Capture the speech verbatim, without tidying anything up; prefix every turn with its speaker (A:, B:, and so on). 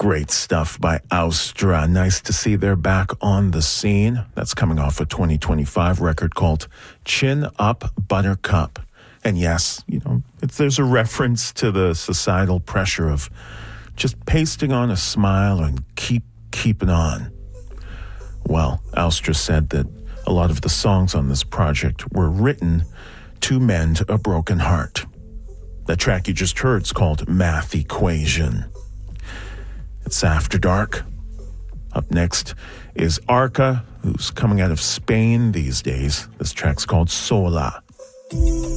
A: Great stuff by Austra. Nice to see they're back on the scene. That's coming off a twenty twenty-five record called Chin Up Buttercup. And yes, you know, it's, there's a reference to the societal pressure of just pasting on a smile and keep keeping on. Well, Austra said that a lot of the songs on this project were written to mend a broken heart. The track you just heard is called Math Equation. It's After Dark. Up next is Arca, who's coming out of Spain these days. This track's called Sola.